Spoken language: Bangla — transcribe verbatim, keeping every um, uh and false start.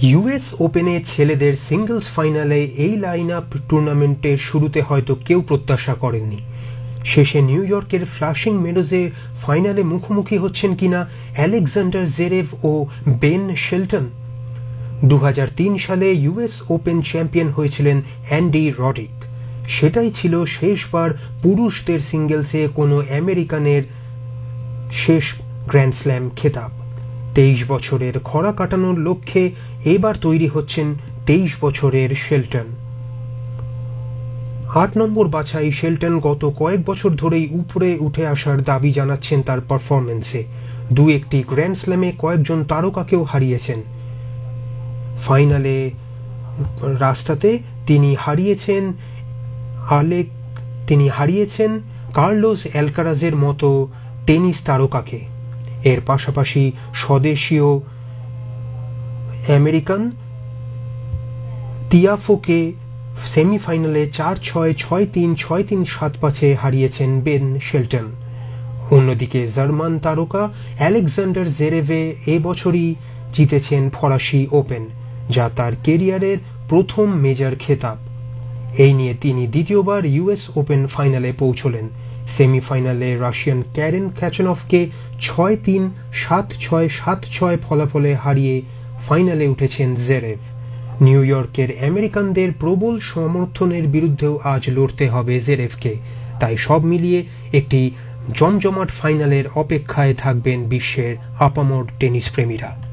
ইউএস ওপেনে ছেলেদের সিঙ্গলস ফাইনালে এই লাইন আপ টুর্নামেন্টের শুরুতে হয়তো কেউ প্রত্যাশা করেননি। শেষে নিউ ইয়র্কের ফ্লাশিং মেডোজে ফাইনালে মুখোমুখি হচ্ছেন কিনা আলেকজান্ডার জেরেভ ও বেন শেলটন। দু হাজার তিন সালে ইউএস ওপেন চ্যাম্পিয়ন হয়েছিলেন অ্যান্ডি রডিক। সেটাই ছিল শেষবার পুরুষদের সিঙ্গেলসে কোনো আমেরিকানের শেষ গ্র্যান্ড স্ল্যাম খেতাব। তেইশ বছরের খরা কাটানোর লক্ষ্যে এবার তৈরি হচ্ছেন তেইশ বছরের শেলটন। আট নম্বর বাছাই শেলটন গত কয়েক বছর ধরেই উপরে উঠে আসার দাবি জানাচ্ছেন তার পারফরম্যান্সে। দু একটি গ্র্যান্ড স্ল্যামে কয়েকজন তারকাকেও হারিয়েছেন। ফাইনালে রাস্তাতে তিনি হারিয়েছেন আলেক তিনি হারিয়েছেন কার্লোস অ্যালকারাজের মতো টেনিস তারকাকে। এর পাশাপাশি স্বদেশীয় আমেরিকান তিয়াফোকে সেমিফাইনালে চার ছয় ছয় তিন ছয় তিন সাত পাঁচে হারিয়েছেন বেন শেলটন। অন্যদিকে জার্মান তারকা আলেকজান্ডার জেরেভে এবছরই জিতেছেন ফরাসি ওপেন, যা তার কেরিয়ারের প্রথম মেজর খেতাব। এই নিয়ে তিনি দ্বিতীয়বার ইউএস ওপেন ফাইনালে পৌঁছলেন। সেমিফাইনালে রাশিয়ান ক্যারেন খ্যাচনভকে ছয় তিন সাত ছয় সাত ছয় ফলাফলে হারিয়ে ফাইনালে উঠেছেন জেরেভ। নিউ ইয়র্কের আমেরিকানদের প্রবল সমর্থনের বিরুদ্ধেও আজ লড়তে হবে জেরেভকে। তাই সব মিলিয়ে একটি জমজমাট ফাইনালের অপেক্ষায় থাকবেন বিশ্বের আপামর টেনিস প্রেমীরা।